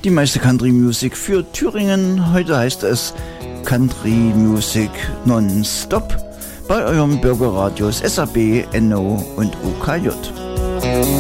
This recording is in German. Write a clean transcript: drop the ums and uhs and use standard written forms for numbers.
Die meiste Country Music für Thüringen. Heute heißt es Country Music Nonstop bei eurem Bürgerradios SAB, NO und OKJ.